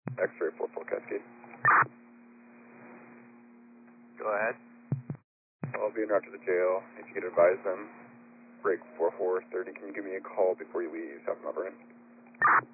X-ray 44 Cascade. Go ahead. I'll be en route to the jail. If you could advise them, break 4430. Can you give me a call before you leave South Mount Vernon?